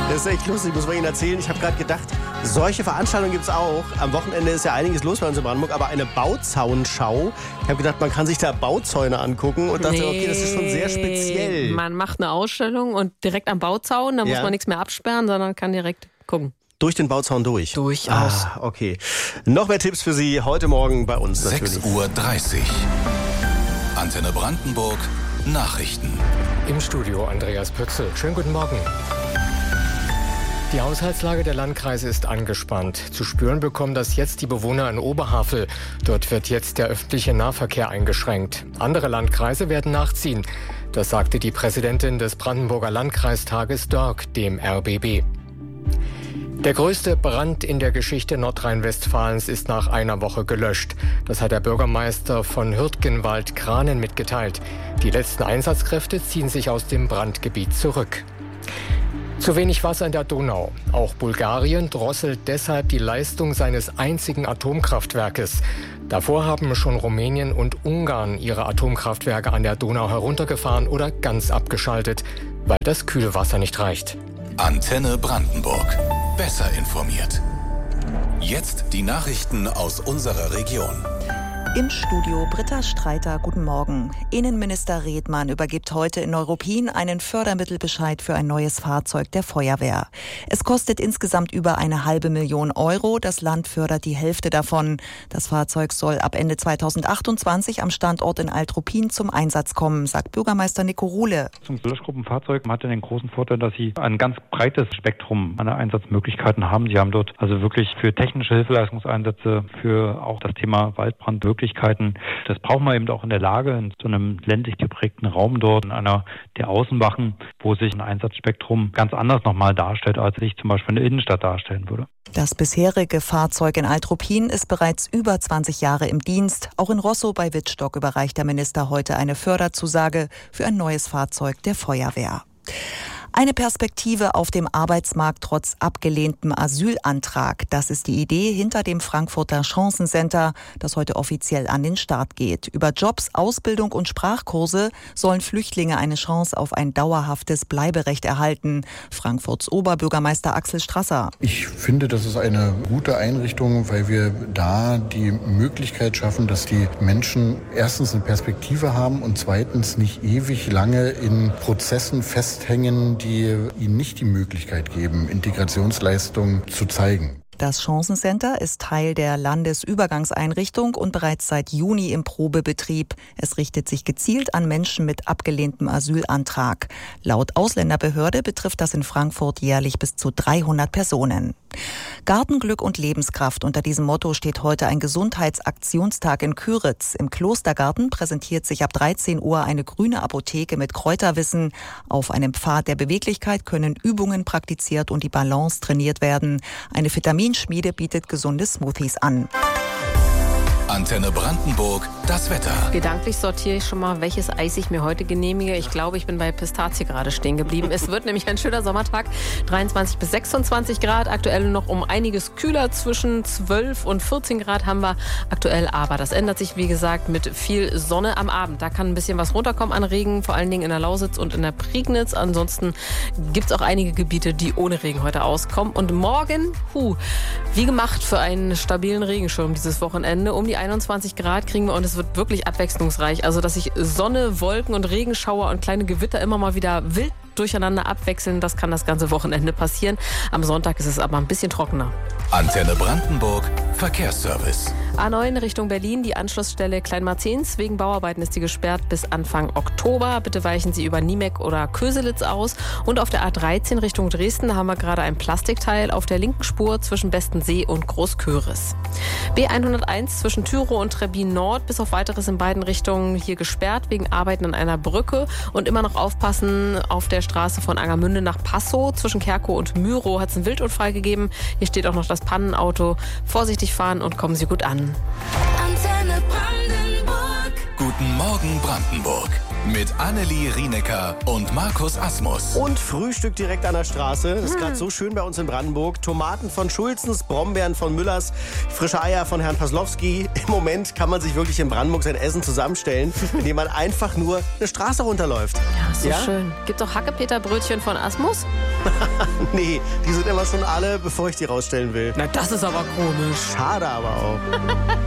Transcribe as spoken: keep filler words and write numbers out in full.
Das ist echt lustig, muss man Ihnen erzählen. Ich habe gerade gedacht, solche Veranstaltungen gibt es auch. Am Wochenende ist ja einiges los bei uns in Brandenburg, aber eine Bauzaunschau. Ich habe gedacht, man kann sich da Bauzäune angucken und dachte, Nee, okay, das ist schon sehr speziell. Man macht eine Ausstellung und direkt am Bauzaun, da Ja. muss man nichts mehr absperren, sondern kann direkt gucken. Durch den Bauzaun durch? Durchaus. Ah, okay. Noch mehr Tipps für Sie heute Morgen bei uns natürlich. sechs Uhr dreißig. Antenne Brandenburg. Nachrichten. Im Studio Andreas Pützel. Schönen guten Morgen. Die Haushaltslage der Landkreise ist angespannt. Zu spüren bekommen das jetzt die Bewohner in Oberhavel. Dort wird jetzt der öffentliche Nahverkehr eingeschränkt. Andere Landkreise werden nachziehen. Das sagte die Präsidentin des Brandenburger Landkreistages Dörk dem R B B. Der größte Brand in der Geschichte Nordrhein-Westfalens ist nach einer Woche gelöscht. Das hat der Bürgermeister von Hürtgenwald-Kranen mitgeteilt. Die letzten Einsatzkräfte ziehen sich aus dem Brandgebiet zurück. Zu wenig Wasser in der Donau. Auch Bulgarien drosselt deshalb die Leistung seines einzigen Atomkraftwerkes. Davor haben schon Rumänien und Ungarn ihre Atomkraftwerke an der Donau heruntergefahren oder ganz abgeschaltet, weil das Kühlwasser nicht reicht. Antenne Brandenburg. Besser informiert. Jetzt die Nachrichten aus unserer Region. Im Studio Britta Streiter, guten Morgen. Innenminister Redmann übergibt heute in Neuruppin einen Fördermittelbescheid für ein neues Fahrzeug der Feuerwehr. Es kostet insgesamt über eine halbe Million Euro. Das Land fördert die Hälfte davon. Das Fahrzeug soll ab Ende zweitausendachtundzwanzig am Standort in Alt-Ruppin zum Einsatz kommen, sagt Bürgermeister Nico Ruhle. Zum Löschgruppenfahrzeug hat den großen Vorteil, dass sie ein ganz breites Spektrum an Einsatzmöglichkeiten haben. Sie haben dort also wirklich für technische Hilfeleistungseinsätze, für auch das Thema Waldbrand Möglichkeiten. Das braucht man eben auch in der Lage, in so einem ländlich geprägten Raum dort, in einer der Außenwachen, wo sich ein Einsatzspektrum ganz anders nochmal darstellt, als sich zum Beispiel eine Innenstadt darstellen würde. Das bisherige Fahrzeug in Alt-Ruppin ist bereits über zwanzig Jahre im Dienst. Auch in Rosso bei Wittstock überreicht der Minister heute eine Förderzusage für ein neues Fahrzeug der Feuerwehr. Eine Perspektive auf dem Arbeitsmarkt trotz abgelehntem Asylantrag. Das ist die Idee hinter dem Frankfurter Chancencenter, das heute offiziell an den Start geht. Über Jobs, Ausbildung und Sprachkurse sollen Flüchtlinge eine Chance auf ein dauerhaftes Bleiberecht erhalten. Frankfurts Oberbürgermeister Axel Strasser. Ich finde, das ist eine gute Einrichtung, weil wir da die Möglichkeit schaffen, dass die Menschen erstens eine Perspektive haben und zweitens nicht ewig lange in Prozessen festhängen, die ihnen nicht die Möglichkeit geben, Integrationsleistungen zu zeigen. Das Chancencenter ist Teil der Landesübergangseinrichtung und bereits seit Juni im Probebetrieb. Es richtet sich gezielt an Menschen mit abgelehntem Asylantrag. Laut Ausländerbehörde betrifft das in Frankfurt jährlich bis zu dreihundert Personen. Gartenglück und Lebenskraft. Unter diesem Motto steht heute ein Gesundheitsaktionstag in Küritz. Im Klostergarten präsentiert sich ab dreizehn Uhr eine grüne Apotheke mit Kräuterwissen. Auf einem Pfad der Beweglichkeit können Übungen praktiziert und die Balance trainiert werden. Eine Vitaminschmiede bietet gesunde Smoothies an. Antenne Brandenburg, das Wetter. Gedanklich sortiere ich schon mal, welches Eis ich mir heute genehmige. Ich glaube, ich bin bei Pistazie gerade stehen geblieben. Es wird nämlich ein schöner Sommertag. dreiundzwanzig bis sechsundzwanzig Grad. Aktuell noch um einiges kühler. Zwischen zwölf und vierzehn Grad haben wir aktuell. Aber das ändert sich, wie gesagt, mit viel Sonne am Abend. Da kann ein bisschen was runterkommen an Regen. Vor allen Dingen in der Lausitz und in der Prignitz. Ansonsten gibt es auch einige Gebiete, die ohne Regen heute auskommen. Und morgen, huh, wie gemacht für einen stabilen Regenschirm dieses Wochenende. Um die einundzwanzig Grad kriegen wir und es wird wirklich abwechslungsreich. Also, dass sich Sonne, Wolken und Regenschauer und kleine Gewitter immer mal wieder wild durcheinander abwechseln, das kann das ganze Wochenende passieren. Am Sonntag ist es aber ein bisschen trockener. Antenne Brandenburg, Verkehrsservice. A neun Richtung Berlin, die Anschlussstelle Kleinmarzens. Wegen Bauarbeiten ist die gesperrt bis Anfang Oktober. Bitte weichen Sie über Niemeck oder Köselitz aus. Und auf der A dreizehn Richtung Dresden, da haben wir gerade ein Plastikteil auf der linken Spur zwischen Bestensee und Großköris. B hunderteins zwischen Tyrow und Trebbin Nord, bis auf Weiteres in beiden Richtungen hier gesperrt wegen Arbeiten an einer Brücke. Und immer noch aufpassen auf der Straße von Angermünde nach Passow. Zwischen Kerkow und Myrow hat es einen Wildunfall gegeben. Hier steht auch noch das Pannenauto. Vorsichtig fahren und kommen Sie gut an. Antenne Brandenburg. Guten Guten Morgen Brandenburg mit Annelie Rienecker und Markus Asmus. Und Frühstück direkt an der Straße. Das ist gerade so schön bei uns in Brandenburg. Tomaten von Schulzens, Brombeeren von Müllers, frische Eier von Herrn Paslowski. Im Moment kann man sich wirklich in Brandenburg sein Essen zusammenstellen, indem man einfach nur eine Straße runterläuft. Ja, so Ja? schön. Gibt's auch Hackepeterbrötchen von Asmus? Nee, die sind immer schon alle, bevor ich die rausstellen will. Na, das ist aber komisch. Schade aber auch.